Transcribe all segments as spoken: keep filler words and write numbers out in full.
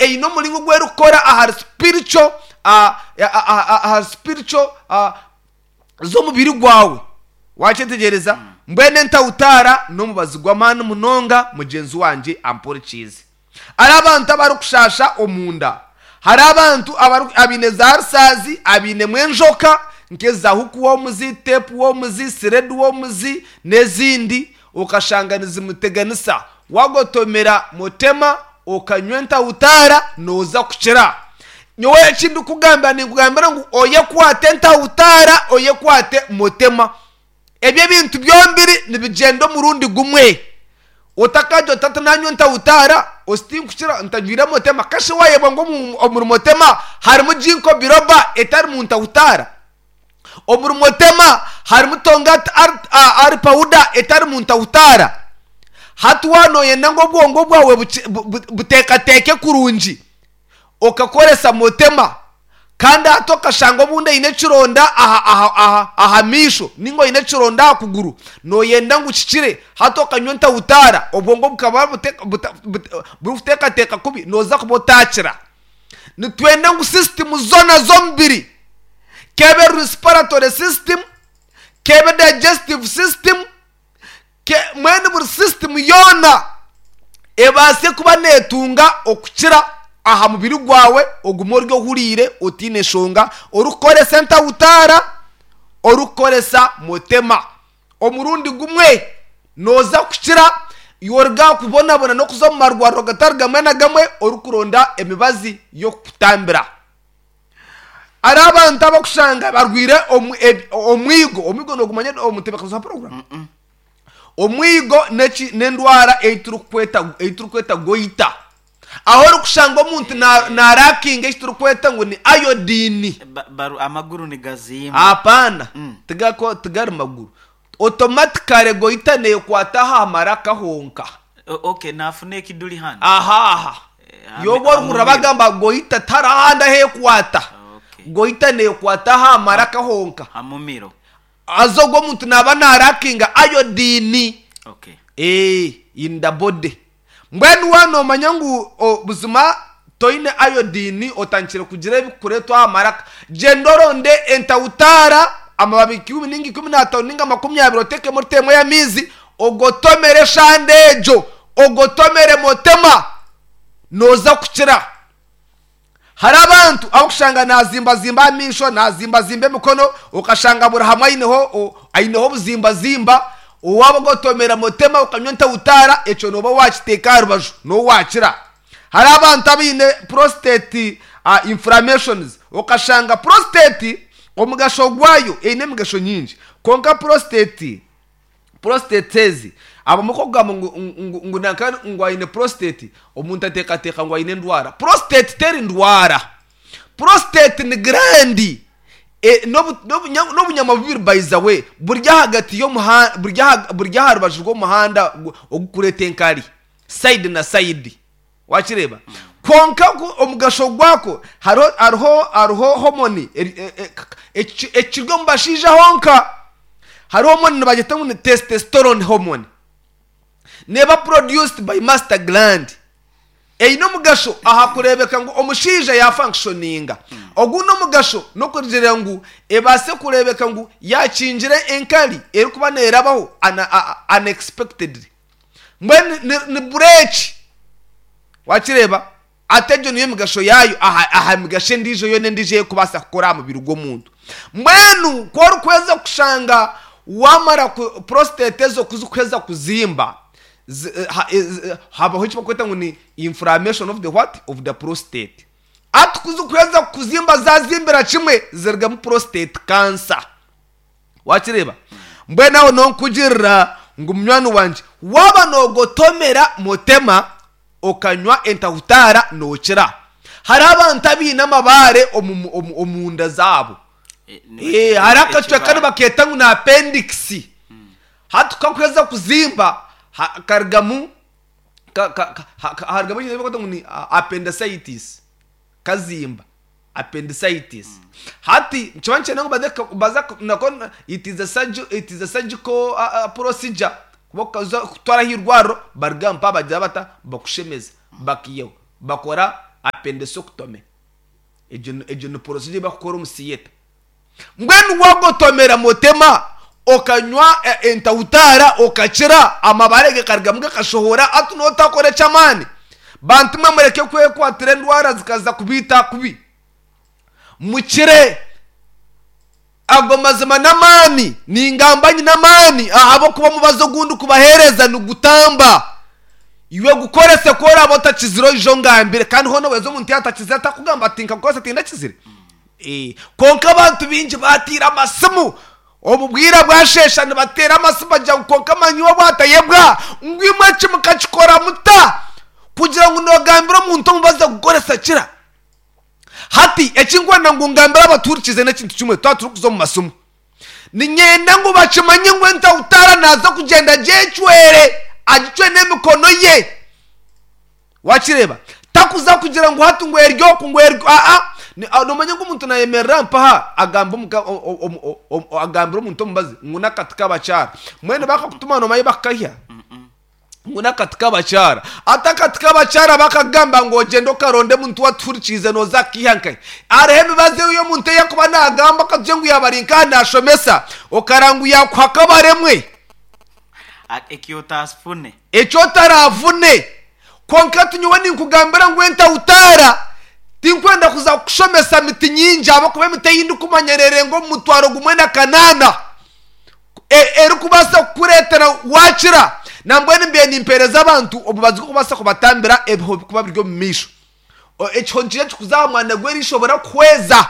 eyi no mulingo gwera ukora aha spiritual aha spiritual zo mubiri gwawe wachetegereza mbene ntawutara no mubazigwa manu munonga mugenzi wanje ampore chizi ari abantu abari kushasha omunda hari abantu abine zarsazi abine mwenjoka nkeza huku wo muzi tepu wo muzi siredu wo muzi nezindi ukashanganiza muteganisa wagotomera motema ukanywenta utara noza kuchira nyowe kindu kugamba ni kugambira ngo oye kwate ntawutara oye kwate motema ebye bintu byombiri nibigendo murundi gumwe utakajo tatananyo ntawutara ostinkuchira ntajwira motema kashe waye bongo mu motema harimo jinko biroba etari mu ntawutara omuru motema harimo tonga ari powder etari mu ntawutara hatuwano yenango bwongo bwawe buteka teke kurunji okakoresa motema kandi atoka shango bunde ine chironda aha aha aha aha misho ningo ine chironda kuguru no yenda ngucicire hatoka nyonta utara obongo bukaba buteka buteka teka kubi noza kubotachira nitwenda ngu system zona zombiri kebe respiratory system kebe digestive system ke mwene bur system yona ebase kuba netunga okukira aha mubiri gwawe ogumoryo hurire otine shonga orukore senta utara orukoresa motema omurundi gumwe noza kukira yorga kubona bona no kuzo marwaro gatarga mena gamwe orukuronda emibazi yo kutambira araba ntaba kushanga barwire omwigo omwigo no gumanye omutebekaza program omwigo nechi nendwara eiturukweta eiturukweta goita ahoro kushanga omuntu na narakinga eiturukweta ngo ni iodine baru amaguru ni gazima apana mm. tigako tigar maguru automatically goita ne kwata ha maraka honka okay nafune kiduli hano aha aha e, yobor kurabagamba goita tarahanda he kwata okay. Goita ne kwata ha maraka honka amumiro azogo omuntu naba narakinga iodine okay eh in the body mbenu wano manyangu buzima toine iodine otanchire kugira bikureto amaraka gendoronde entawutara amababi kumi ningi kumi na atanu ninga makumyabiri oteke murtemo ya mizi ogotomere shandejo ogotomere motema noza kukira hari abantu aho kushanga nazimba zimba misho nazimba zimbe mukono ukashanga burahamwe ayineho ayineho buzimba zimba uwabo gotomera motema ukanyonta utara eco noba wachiteka rubaju no wachira hari abantu abine prostate uh, inflammations ukashanga prostate omugasho gwayo ene mugasho nyinji konka prostate prostatezi abamukobwa ngo nakana ngo ayine prostate omuntu ateka teka ngo ayine ndwara prostate teri ndwara prostate ni grandi e no no bunyama bibiri by the way burya hagati yo muhanda burya burya harubajwe muhanda ogukurete nkari side na side wakireba konka omugasho gwako haro arho arho hormone ekigo mbashije honka haro hormone bageta ngo testosterone hormone never produced by master gland eino mugasho aha kurebeka ngo omushija ya functioninga oguno mugasho no kurigera ngo ebase kurebeka ngo yakinjire enkali eri kuba nerabaho unexpectedly mbene ni break wakireba atejo niyo mugasho yayo aha aha mugashe ndijo yo ndije kubasa kukora mu birugo muntu mwenu ko kweza kushanga wamara prostate zo kuzukweza kuzimba habaho cyo kweta ngo ni inflammation of the what of the prostate atukuzu kweza kuzimba zazimbira kimwe zerga mu prostate cancer wakireba mbwe nawo no kugirira ngo umnywana wanje waba no gotomera motema okanywa entahutara no kira hari abantu abina mabare omunda zabo eh haraka twekana baketa ngo na appendix hatuka kweza kuzimba kargamu hargamu nyine bako ni appendicitis kazimba appendicitis mm. hati chwanche nango badeka baza nakon it is a surgical it is a surgical uh, uh, procedure kuboka kutwara hirwaro bargam paba jabata bakushemeza bakiyo bakora appendectomy ejo ejo no procedure bakora umusiyeta mbwenu wagotomera motema okanywa entawutara okachira amabarege karga mbwa kashohora atunota kore chamani bantu mamureke kwe kwa trendwara zikaza kubita kubi mukire agomazima namani ningambanyi namani ahabo kuba mubazo gundu kubahereza nugutamba iwe gukorese kora bota kiziro jo ngambire kandi hono wezo muntu yatakizira takugamba tinka kose tinda kizire eh konka abantu binji batira amasimu obubwira bwasheshana batera amasimu bajya konka manywa bwatayebwa ngwimwe kimukachikora muta kugira ngo nogambira umuntu mubaza gukoresa kira hati ekingwanda ngo ngambira abaturikize na kintu kimwe twaturukuzo mu masumu ni nyenda ngo bacimanye ngo enta utara naza kugenda jecwere agicwe nemikono ye wakireba takuza kugira ngo hatu ngo eryo ngo eryo a a no manye ngo umuntu nayemerera mpaha agamba agambira umuntu mubazi nguna katika bacara mwene bakakutuma no maye bakahya nguna katika bacara atakatika bacara bakagamba ngo gendo karonde muntu waturikize no zakihankai areheme baze uyo muntu yakuba nagamba kajengu yabarinka nashomesa okarangu yakwakabaremwe ekyotasfune ekyotaravune konka tunyuwe ninkugambira ngo enta utara tinkwenda kuza kushomesa miti nyinji abakube mite yindi kumanyerere ngo mutwaro gumwe na kanana eri kubasa kuretera wakira nambwene mbiye nimpereza abantu obubazi kubasa kubatambira ebiho kuba biryo misho ekyonjije kuzamwana gwerishobora kweza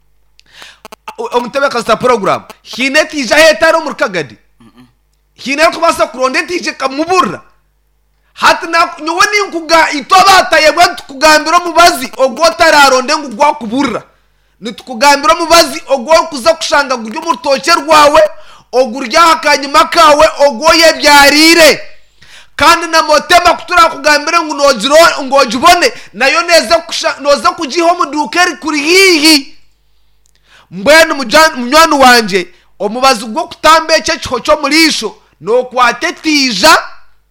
omutebe kasta program hineti jahetaro murkagadi hine kubasa kuronde tije kamubura hati na nyoboni nkuga itobata yebwa tukugambira mubazi ogota raronde ngugwa kubura nitukugambira mubazi ogwa kuza kushanga guryo murutoke rwawe ogurya hakanyuma kawe ogoye byarire kandi na motema kutura kugambira ngo nojiro ngojibone nayo neza noza kujiho mudukeri kuri hihi mbwene munywani wanje omubazi gwo kutambeke cyo murisho no kwatetija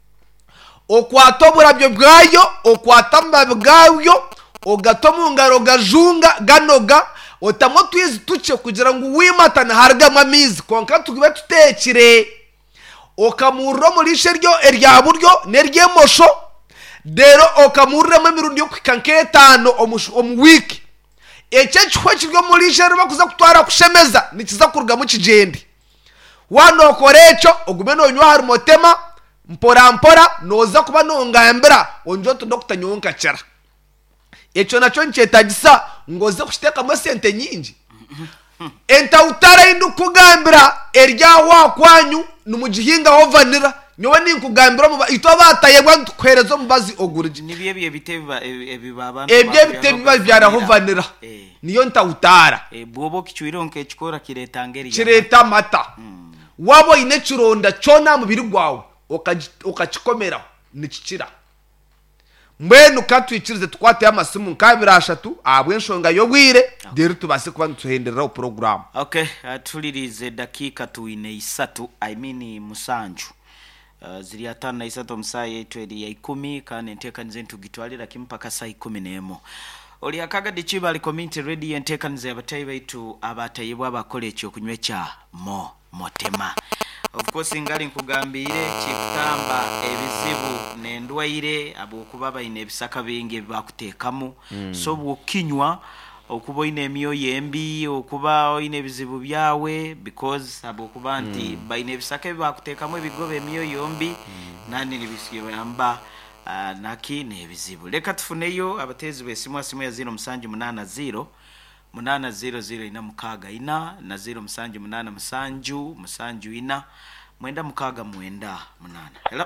okwatobura byo bwayo okwatamba bwayo ogatomu ngaro gajunga ganoga otamo twizi tuce kugira ngo wimatana harga mamizi konka tugibe tutekire okamurro murishe ryo erya buryo nerye mosho dero okamurra mamirundi yo kwikanketano omu wiki eche chwa kiryo murishe ryo kuza kutwara kushemeza nikiza kurga mu kijendi wano korecho ogume no nywa hari motema mpora mpora noza kuba nongambira onjo to Dr Nyonka cyara echo nacho nchetagisa ngoze kushiteka mo sente nyinji enta utara indu kugambira erya wa kwanyu numugihinga hovanira nyowe ninkugambira mu ito batayebwa tukwerezo mubazi ogurije nibiye biye biteba ebibaba ebye biteba byara hovanira niyo nta utara e bobo kichwironke chikora kiretangeri kireta mata wabo ine chironda chona mubiri gwawe okachikomera nikikira mbenu katwikirize tukwate amasimu nkabirashatu abwenshonga yogwire deri tubase kuba ntuhenderera program. Okay, atulirize dakika tuine isatu I mean musanju uh, ziri atano na isatu musaye etwedi ya ikumi kane nteka nze ntugitwalira kimpaka saa ikumi n'emo oli akaga dichiba ali community ready nteka nze abatayi baitu abatayibwa bakole ekyo kunywe kya mo motema. Of course ngali nkugambire chikutamba ebizibu nendwaire abokuba ine bisaka bingi bakutekamu mm. So bukinywa okuba ine emiyo yembi okuba ine bizibu byawe because abokuba nti mm. baine bisaka bakutekamu ebigobe emiyo yombi mm. nani libisiyo yamba uh, naki ne bizibu leka tufuneyo abatezi besimu asimu ya zero msanju munana zero munana zero zero ina mukaga ina na zero msanju munana msanju msanju ina mwenda mukaga mwenda munana. Hello.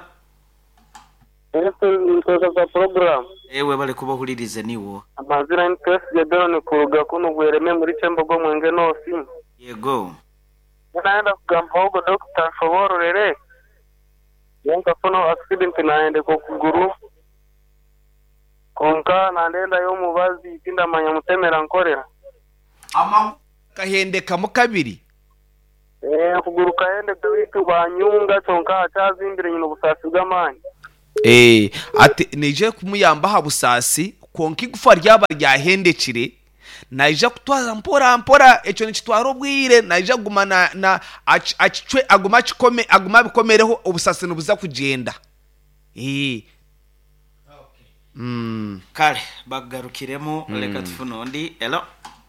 Esto ntoza za program. Ewe bale kuba hulirize niwo. Amazira interest ya done kuruga kuno gwereme muri Cyembogo mwenge no simu. Yego. Naenda kugamba huko Doctor Shoboro rere. Yanka fono accident naende ko kuguru. Konka naenda yo mubazi itinda manya mutemera nkorera. Ama kahendeka mu kabiri. Eh kuguruka ende bitu banyunga tonka achazimbire nyino busasi bw'amani. Eh ati nije kumuyamba ha busasi konka igufa ryaba ryahendekire naija kutwaza mpora mpora echo nikitwara obwire naija gumana na achwe aguma chikome aguma bikomereho obusasino buza kugenda eh okay mm kale bagarukiremo mm. Leka tufunondi hello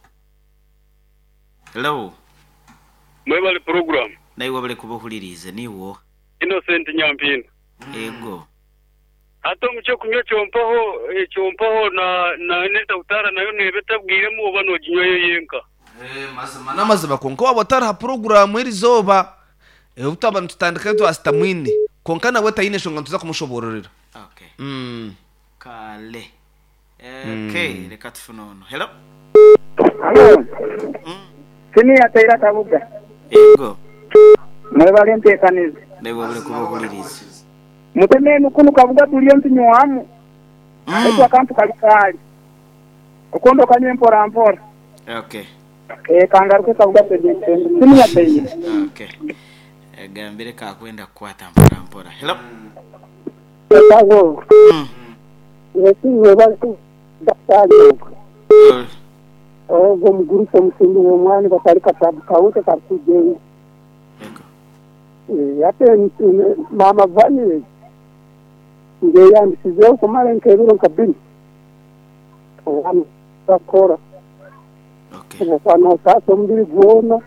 hello mwebale program naiwe bale kubohulirize niwo Innocent Nyampinda ego ato mucyo kunyo chompaho chompaho na na neta utara nayo nebetabwire mu bano ginyoye yenka eh mazima namazima konka wabotara program iri zoba eh utabana tutandika to astamwini konka nawe tayine shonga tuza kumushobororera okay mm kale eh okay mm. Reka tufunono hello hello mm. Sini ataira tabuga ego mwebale ntekanize naiwe bale kubohulirize muteme nukuno kavuga tuliyo ntinyohamu eto akampu kalikali ukondo kanye mpora mpora okay eh kangaruke kavuga tedi sini ya tedi okay e gambire ka kwenda kwata mpora mpora hello tago mm yesi webale tu daktari oh gomuguru somusindu womwani batari katabu kawute kartuje ego eh yate mama vani nge yandisize kumara nkebiro kabiri owan bakora okay okana sasa mbiri gona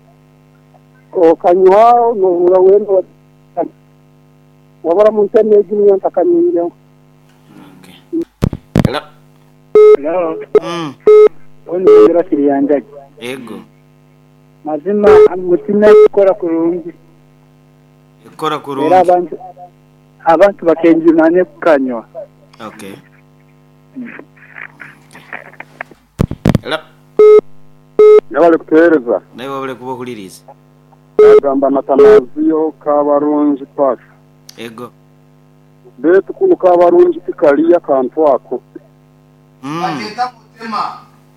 okanywa no urawendo wabara muntene ejini ntakanyinyo okay hello hello mm oni ngira kiriyanja ego mazima amutima kora kurungi ikora kurungi era abantu abantu bakenjunane kukanywa okay hello yabale kutereza naiwe bale kubohulirize agamba natamaziyo kabarunji paka ego betu kuno kabarunji tikaliya kantu ako mm bajeta mutema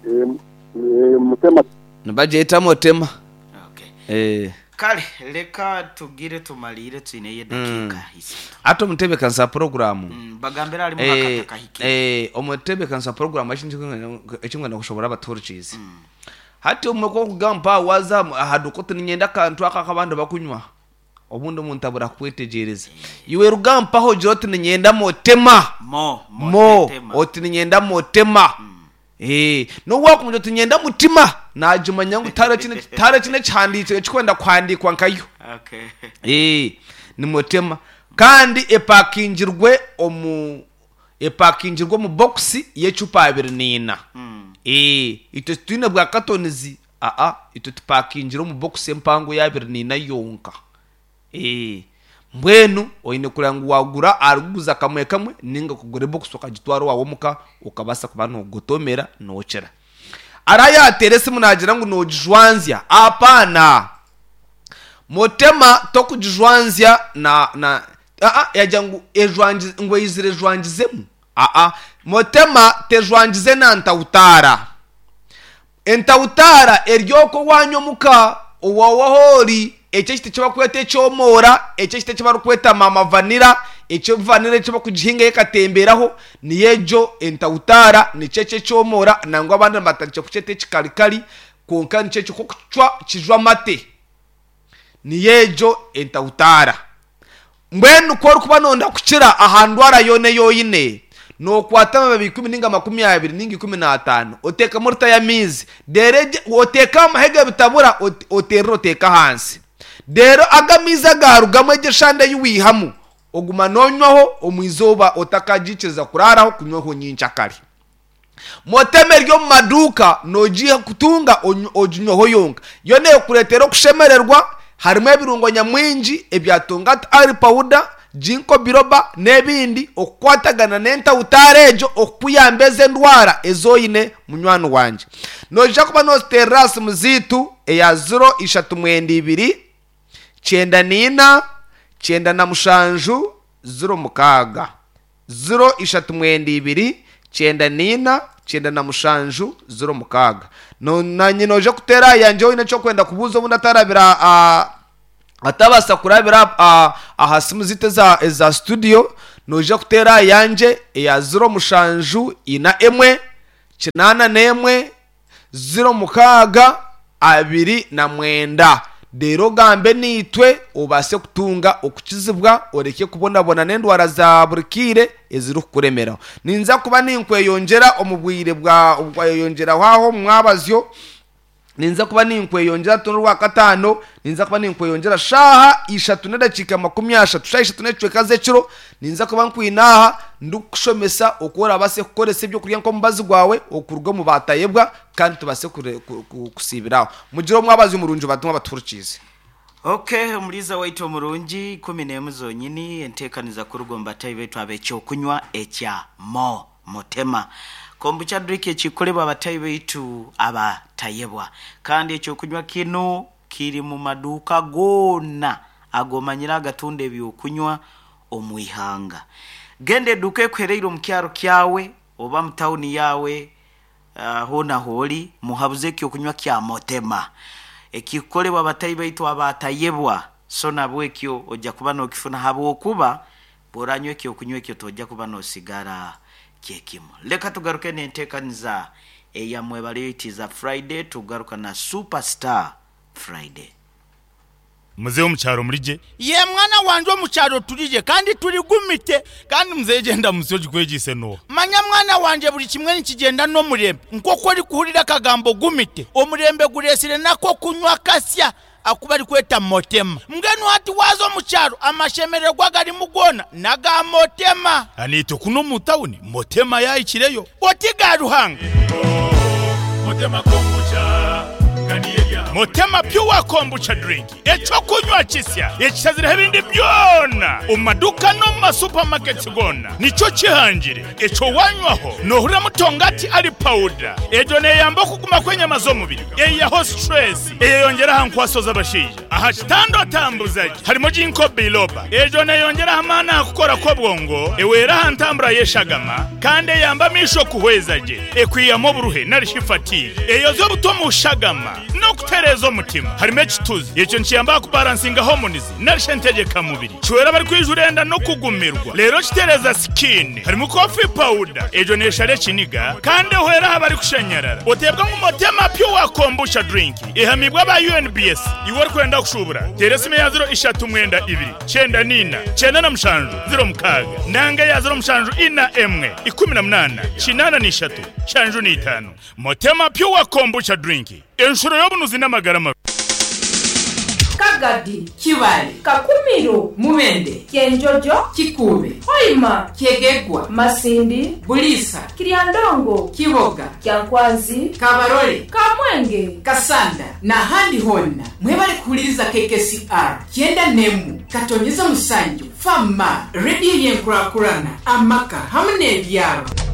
eh mutema nabajeta mutema okay eh kale leka tugire tumalire twine ye dakika mm. Isi ato mutebe kansa program mm. Bagambera ali mu eh, makata kahike eh omutebe kansa program achinjwe na kushobora abatorchies mm. hati umeko kugamba waza hadukote ninyenda kantu aka kabanda bakunywa obundi umuntu abura kwetegereza iwe rugamba ho jote ninyenda motema mo mo oti ninyenda motema mm. Eh no wako mujo tinyenda mutima najuma nyangu tara kine tara kine cyanditse kikwenda kwandikwa nkayo okay eh ni motema kandi epakingirwe omu epakingirwe mu box yecupa abiri nina mm. Eh ito twine bwa katonizi a a ito tupakingirwe mu box empango ya abiri nina yonka eh mbwenu oyine kurangu wagura aruguza kamwe kamwe ninga kugura box ukagitwara wawo muka ukabasa kubano gutomera nocera araya terese munagira ngo nojwanzya apana motema tokujwanzya na na a a yaja ngo ejwangize ngo yizire jwangizemu a a motema tejwangize na ntawutara entawutara eryoko wanyo muka owawohori eche kiti kiba kwete cyomora eche kiti kiba rukweta mama vanira echo vanira kiba kugihinga yekatemberaho niyejo entawutara ni cece cyomora nangwa abandi batarice kucete kikarikari konka nice cyo kucwa kijwa mate niyejo entawutara mbwenu ko rukuba nonda kukira ahandu arayone yoyine no kwatama babikumi ninga makumi abiri ninga ikumi na atanu oteka murta ya mizi dereje oteka amahega bitabura otero oteka hansi dero agamiza garugamo gishande yuwihamu oguma nonywaho omwizoba otakagiceza kuraraho kunywaho nyincha kali moteme ryo mu maduka nogiye kutunga ojunywaho yonka yone kuretero kushemererwa harimo ebirungo nyamwinji ebyatunga ari powder jinko biroba nebindi okwatagana nenta utarejo okuyambeze ndwara ezoyine munywano wanje noja kuba no terrace muzitu eya zero ishatu mwenda ibiri chenda nina chenda na mushanju zero mukaga zero ishatu mwenda ibiri chenda nina chenda na mushanju zero mukaga no nanye noja kutera yanje oyine cyo kwenda kubuzo bunda tarabira a atabasa kurabira aha simu zite za za studio noja kutera yanje ya zero mushanju ina emwe kinana nemwe zero mukaga abiri na mwenda dero gambe nitwe ubase kutunga okukizibwa oreke kubona bona nendwara za burkire eziru kuremera ninza kuba ninkweyongera omubwire bwa ubwayongera waho mwabazyo ninza kuba ninkweyongera tunu rwa katano ninza kuba ninkweyongera shaha ishatu na dakika makumyasha shaha ishatu necwe kaze kiro ninza kuba nkwinaha ndukushomesa okora base kukoresa ibyo kurya nko mubazi gwawe okurwa mu batayebwa kandi tubase kusibiraho mugiro mwabazi umurunje batumwa baturukize. Okay, muliza waito murungi kumi n'emu zonyini entekaniza kurugomba tayibetu abecyo kunywa ekya mo motema kombucha drink ekikolebwa abatayibetu abatayebwa kandi ekyo kunywa kino kiri mu maduka gona agomanyira gatunde byokunywa omwihanga gende duke kwereiro mukyaro kyawe oba mtauni yawe uh, hona holi muhabuze kyo kunywa kya motema ekikolebwa abatayibetu abatayebwa sona bwekyo ojja kuba no kifuna habo kuba boranywe kyo kunywa kyo tojja kuba no sigara kyekimu. Leka tugaruke nentekaniza eya mwebaleetiza Friday tugaruka na Superstar Friday. Muzeo mcharo mlije ye mwana wanje mcharo tulije kandi tuligumite kandi muzeye genda musoji kwegise no manya mwana wanje buri kimwe nikigenda no murembe nkoko ari kuhurira kagambo gumite omurembe guresire nako kunywa kasya akubari kweta motema mgenu hati wazo mcharo amashemererwa gari mugona naga motema anito kuno mutawuni motema ya ikireyo otiga ruhanga oh, motema kombucha Motema pure kombucha drink echo kunywa kisya ekitazira ebindi byona umaduka no ma supermarket gona nico kihangire echo wanywaho no hura mutongati ali powder ejo ne yamba kuguma kwenye mazomubiri eya ho stress eyongera hankwasoza abashije aha kitando tambuzaje harimo jinko biloba ejo ne yongera hamana akukora ko bwongo ewera hantambura yeshagama kandi yamba misho kuhwezaje ekwiyamo buruhe narishifati eyo zo butomu shagama no kuterezo mutima harimo ekituzi yecho nchiyamba ku balancing hormones narishentegeka mubiri chwera bari kwijurenda no kugumirwa rero kitereza skin harimo coffee powder ejo neshare kiniga kandi hwera bari kushanyarara otebwa mu motema pure kombucha drink ihamibwa ba U N B S iwor kwenda kushubura teresime ya zero ishatu mwenda ibiri cyenda nina cyenda na mshanju zero mukaga ndanga ya zero mshanju ina emwe ikumi na munana kinana nishatu shanju ni itanu motema pure kombucha drink enshuro yobunuzi n'amagarama Kagadi, Kibali, Kakumiro, Mumende, Kenjojo, Kikube, Hoima, Kiegegwa, Masindi, Bulisa, Kiriandongo, Kiboga, Kyankwazi, Kabarole, Kamwenge, Kasanda, na handi honna. Mwebale kuhuliriza K K C R, Kienda Nemu, Katonyeza Musanju, Fama, Radio Yenkurakurana, Amaka, hamne byaro.